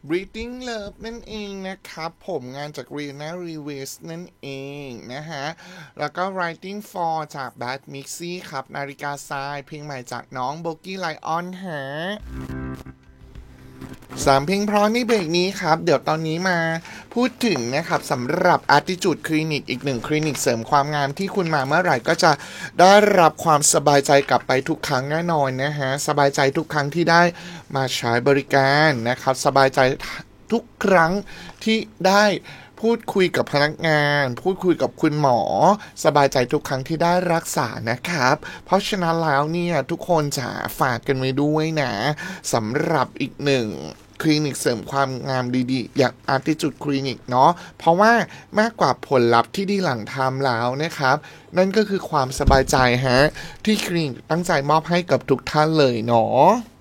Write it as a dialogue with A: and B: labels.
A: Reading Love นั่นเองนะครับผมงานจาก Rihanna Reeves นั่นเองนะฮะแล้วก็ Writing for จาก Bad Mixie ครับนาฬิกาทรายเพลงใหม่จากน้องโบกี้ไลออนฮะ3 เพลงเพราะในเบรกนี้ครับเดี๋ยวตอนนี้มาพูดถึงนะครับสำหรับ Attitude Clinic อีกหนึ่งคลินิกเสริมความงามที่คุณมาเมื่อไหร่ก็จะได้รับความสบายใจกลับไปทุกครั้งแน่นอนนะฮะสบายใจทุกครั้งที่ได้มาใช้บริการนะครับสบายใจทุกครั้งที่ได้พูดคุยกับพนักงานพูดคุยกับคุณหมอสบายใจทุกครั้งที่ได้รักษานะครับเพราะฉะนั้นแล้วเนี่ยทุกคนจะฝากกันไว้ด้วยนะสำหรับอีกหนึ่งคลินิกเสริมความงามดีๆอย่าง Attitude Clinic เนาะเพราะว่ามากกว่าผลลัพธ์ที่ดีหลังทำแล้วนะครับนั่นก็คือความสบายใจฮะที่คลินิกตั้งใจมอบให้กับทุกท่านเลยเนาะ